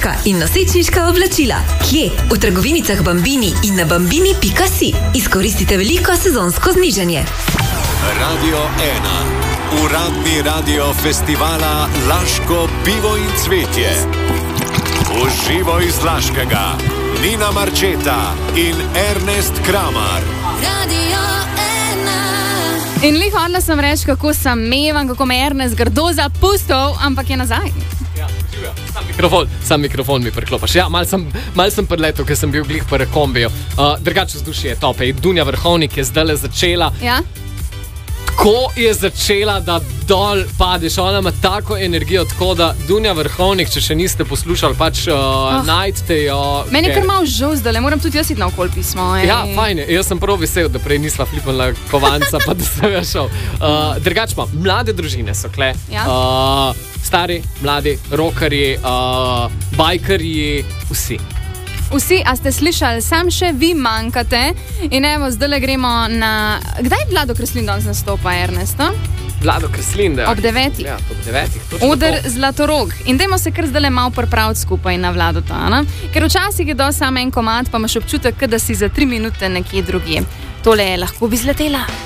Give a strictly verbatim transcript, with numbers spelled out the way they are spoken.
otroška in nosečniška oblačila. Kje? V trgovinicah Bambini in na bambini pika si. Izkoristite veliko sezonsko znižanje. Radio ena. Uradni radio festivala Laško pivo in cvetje. Uživo iz Laškega. Nina Marčeta in Ernest Kramar. Radio ena. In lih hodila sem reči, kako sem mevan, kako me Ernest grdo zapustil, ampak je nazaj. Ja, živijo. Sam mikrofon, sam mikrofon mi preklopaš. Ja, mal sem, mal sem predletel, ker sem bil glih po rekombiju. Uh, drugače vzdušje je tope. Dunja Vrhovnik je zdaj začela. Ja? Ko je začela, da dol padeš, ona ima tako energijo, tako da Dunja Vrhovnik, če še niste poslušali, pač uh, oh. najdete jo. Meni je kar malo žal zdaj, moram tudi jaz iti na okol pismo. Ej. Ja, fajn, jaz sem prav vesel, da prej nisva flipala kovanca, pa da sem jo šel. Uh, drugač pa, mlade družine so kle. Ja. Uh, stari, mladi, rokarji, uh, bajkarji, vsi. Vsi, a ste slišali, sam še vi manjkate in evo, zdaj gremo na... Kdaj Vlado Kreslin danes nastopa, Ernest? No? Vlado Kreslin, da. Ob devetih. Ja, ob devetih. Oder Zlatorog. In dajmo se kar zdaj malo pripraviti skupaj na Vladota, ne? Ker včasih je do samo en komad, pa imaš občutek, da si za tri minute nekje drugje. Tole je lahko bi zletela.